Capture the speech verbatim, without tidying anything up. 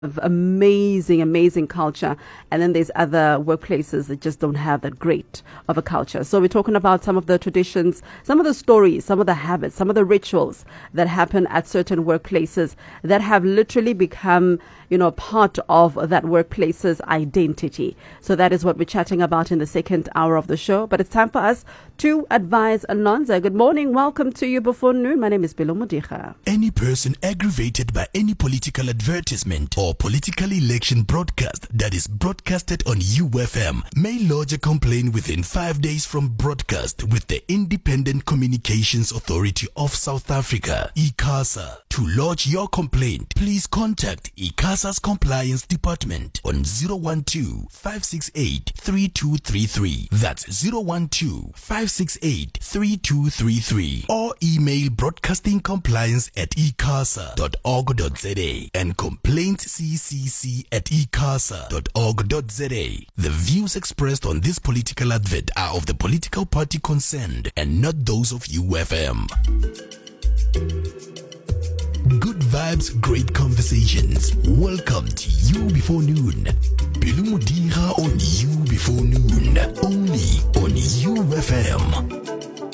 amazing, amazing culture, and then there's other workplaces that just don't have that great of a culture. So we're talking about some of the traditions, some of the stories, some of the habits, some of the rituals that happen at certain workplaces that have literally become, you know, part of that workplace's identity. So that is what we're chatting about in the second hour of the show. But it's time for us to advise Alonza. Good morning. Welcome to you before noon. My name is Bilo Modiga. Any person aggravated by any political advertisement or political election broadcast that is broadcasted on U F M may lodge a complaint within five days from broadcast with the Independent Communications Authority of South Africa, ICASA. To lodge your complaint, please contact ICASA's Compliance Department on zero one two, five six eight, three two three three. That's zero one two, five six eight, three two three three. Or email broadcastingcompliance at icasa dot org dot za and complaintsccc at icasa dot org dot za. The views expressed on this political advert are of the political party concerned and not those of U F M. Good vibes, great conversations. Welcome to You Before Noon. Bilo Modiga